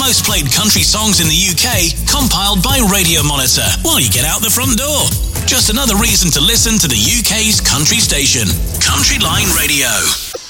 most played country songs in the UK, compiled by Radio Monitor while you get out the front door. Just another reason to listen to the UK's country station, Country Line Radio.